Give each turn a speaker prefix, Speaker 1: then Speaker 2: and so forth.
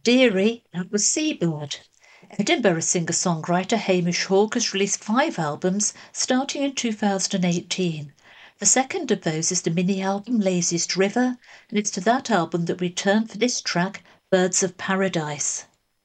Speaker 1: Deary, that was Seabird. Edinburgh singer-songwriter Hamish Hawke has released 5 albums starting in 2018. The second of those is the mini-album Laziest River, and it's to that album that we turn for this track, Birds of Paradise.